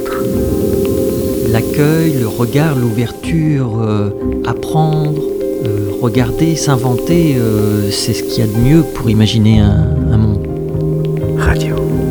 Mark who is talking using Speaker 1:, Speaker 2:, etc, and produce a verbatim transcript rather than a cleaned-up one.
Speaker 1: autres.
Speaker 2: L'accueil, le regard, l'ouverture, euh, apprendre, euh, regarder, s'inventer, euh, c'est ce qu'il y a de mieux pour imaginer un, un monde.
Speaker 1: Radio.